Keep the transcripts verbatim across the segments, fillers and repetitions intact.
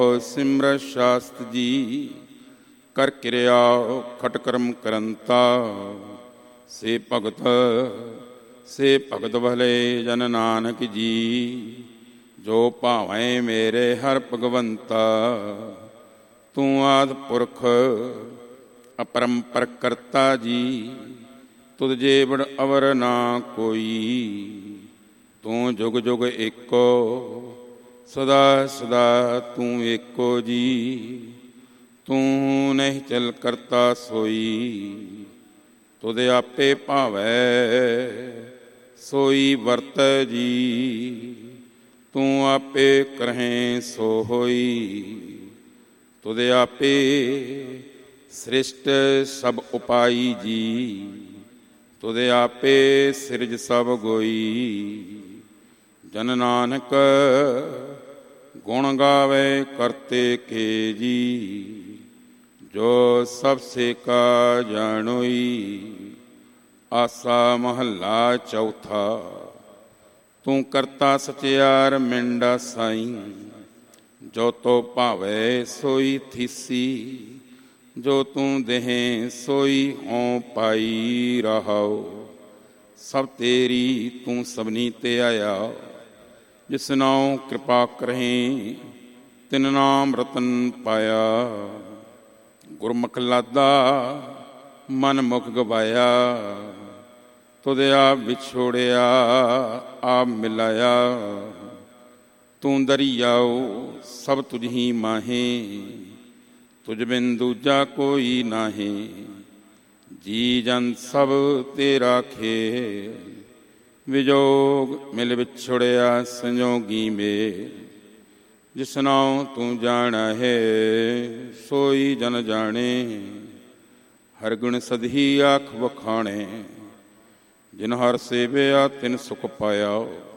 ਸਿਮਰ ਸ਼ਾਸਤ ਜੀ ਕਰ ਕਿਰਿਆ ਖਟ ਕਰਮ ਕਰੰਤਾ। ਸੇ ਭਗਤ ਸੇ ਭਗਤ ਭਲੇ ਜਨ ਨਾਨਕ ਜੀ। ਜੋ ਭਾਵੇਂ ਮੇਰੇ ਹਰ ਭਗਵੰਤਾ। ਤੂੰ ਆਦਿ ਪੁਰਖ ਅਪਰੰਪਰ ਕਰਤਾ ਜੀ। ਤੁਧ ਜੇਵੜ ਅਵਰ ਨਾ ਕੋਈ। ਤੂੰ ਜੁਗ ਜੁਗ ਏਕੋ ਸਦਾ ਸਦਾ ਤੂੰ ਏਕੋ ਜੀ। ਤੂੰ ਨਹੀਂ ਚਲ ਕਰਤਾ ਸੋਈ। ਤੁਧ ਆਪੇ ਭਾਵੈ ਸੋਈ ਵਰਤ ਜੀ। ਤੂੰ ਆਪੇ ਕਰਹਿ ਸੋ ਹੋਈ। ਤੁਧ ਆਪੇ ਸ੍ਰਿਸ਼ਟ ਸਭ ਉਪਾਈ ਜੀ। ਤੁਧ ਆਪੇ ਸਿਰਜ ਸਭ ਗੋਈ। ਜਨ ਨਾਨਕ ਗੁਣ ਗਾਵੇ ਕਰਤੇ ਕੇ ਜੀ। ਜੋ ਸਭ ਸੇ ਕਾ ਜਾਣੋਈ। ਆਸਾ ਮਹੱਲਾ ਚੌਥਾ। ਤੂੰ ਕਰਤਾ ਸਚਿਆਰ ਮਿੰਡਾ ਸਾਈਂ। ਜੋ ਤੋ ਭਾਵੇ ਸੋਈ ਥੀਸੀ। ਜੋ ਤੂੰ ਦੇਹ ਸੋਈ ਹੋਂ ਪਾਈ ਰਹਾਉ। ਸਭ ਤੇਰੀ ਤੂੰ ਸਭਨੀ ਤੇ ਆਇਆ। ਜਿਸ ਨਾਉ ਕਿਰਪਾ ਕਰਹਿ ਤਿਨ ਨਾਮ ਰਤਨ ਪਾਇਆ। ਗੁਰਮੁਖ ਲਾਦਾ ਮਨ ਮੁਖ ਗਵਾਇਆ। ਤੁਧ ਆਪ ਵਿਛੋੜਿਆ ਆਪ ਮਿਲਾਇਆ। ਤੂੰ ਦਰਿਆਉ ਸਭ ਤੁਝ ਹੀ ਮਾਹੇ। ਤੁਝ ਬਿਨ ਦੂਜਾ ਕੋਈ ਨਾਹੀਂ। ਜੀ ਜਨ ਸਭ ਤੇਰਾ ਖੇਲ। ਵਿਜੋਗ ਮਿਲ ਵਿਛੜਿਆ ਸੰਜੋਗੀ ਮੇਲ। ਜਿਸ ਨਾਉ ਤੂੰ ਜਾਣਾ ਹੈ ਸੋਈ ਜਨ ਜਾਣੇ। ਹਰ ਗੁਣ ਸਦਹੀ ਆਖ ਵਖਾਣੇ। ਜਿਨ ਹਰ ਸੇਵਿਆ ਤਿਨ ਸੁਖ ਪਾਇਆ।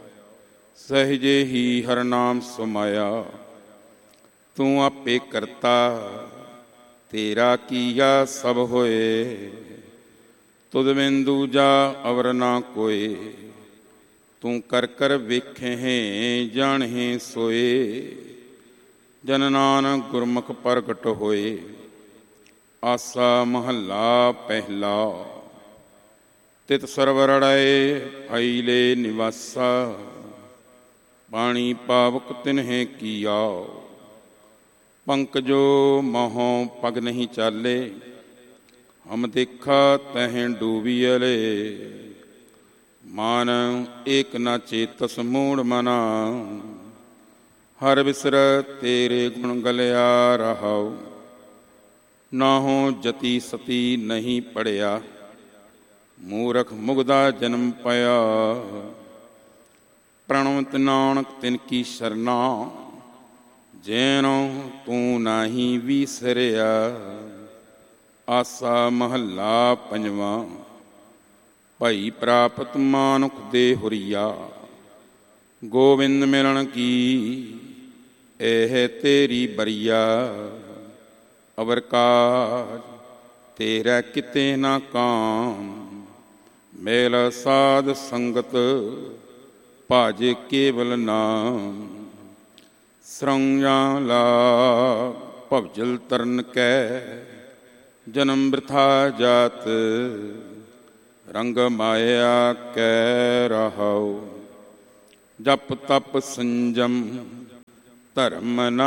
ਸਹਿਜੇ ਹੀ ਹਰ ਨਾਮ ਸਮਾਇਆ। ਤੂੰ ਆਪੇ ਕਰਤਾ ਤੇਰਾ ਕੀਆ ਸਭ ਹੋਏ। ਤੁਧ ਬਿਨ ਦੂਜਾ ਅਵਰ ਨਾ ਕੋਏ। ਤੂੰ ਕਰ ਕਰ ਵੇਖੇ ਜਾਣਹਿ ਸੋਏ। ਜਨ ਨਾਨਕ ਗੁਰਮੁਖ ਪ੍ਰਗਟ ਹੋਏ। ਆਸਾ ਮਹੱਲਾ ਪਹਿਲਾ। ਤਿਤ ਸਰਵ ਰੜਾਏ ਫੈਲੇ ਨਿਵਾਸਾ। ਪਾਣੀ ਪਾਵਕ ਤਿਨਹਿ ਕੀਆ। ਪੰਕਜੋ ਮਹੋਂ ਪਗ ਨਹੀਂ ਚਾਲੇ। ਹਮ ਦੇਖਾ ਤਹਿ ਡੂਬੀਅਲੇ। ਮਨ ਏਕ ਨਾ ਚੇਤਸ ਮੂੜ ਮਨਾ। ਹਰ ਵਿਸਰ ਤੇਰੇ ਗੁਣ ਗਲਿਆ ਰਹਾਉ। ਨਾਹੋ ਜਤੀ ਸਤੀ ਨਹੀਂ ਪੜਿਆ। ਮੂਰਖ ਮੁਗਦਾ ਜਨਮ ਪਾਇਆ। ਪ੍ਰਣਵਤ ਨਾਨਕ ਤਿਨ ਕੀ ਸ਼ਰਨਾ। ਜੈਨੋ ਤੂੰ ਨਾਹੀ ਵੀਸਰਿਆ। ਆਸਾ ਮਹੱਲਾ ਪੰਜਵਾਂ। ਭਈ ਪ੍ਰਾਪਤ ਮਾਨੁਖ ਦੇ ਹੁਰੀਆ। ਗੋਬਿੰਦ ਮਿਲਣ ਕੀ ਇਹ ਤੇਰੀ ਬਰੀਆ। ਅਵਰ ਕਾਜ ਤੇਰਾ ਕਿਤੇ ਨਾ ਕਾਮ। ਮੇਲ ਸਾਧ ਸੰਗਤ ਭਜ ਕੇਵਲ ਨਾਮ। ਸਰੰਜਾਂ ਲਾ ਭਵਜਲ ਤਰਨ ਕੈ। ਜਨਮ ਬਿਰਥਾ ਜਾਤ ਰੰਗ ਮਾਇਆ ਕੈ ਰਹਾਉ। ਜਪ ਤਪ ਸੰਜਮ ਧਰਮ ਨਾ